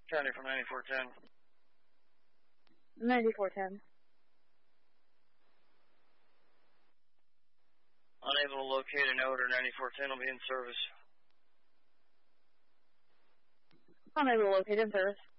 County from 9410. 9410. Unable to locate an odor. 9410 will be in service. Unable to locate in service.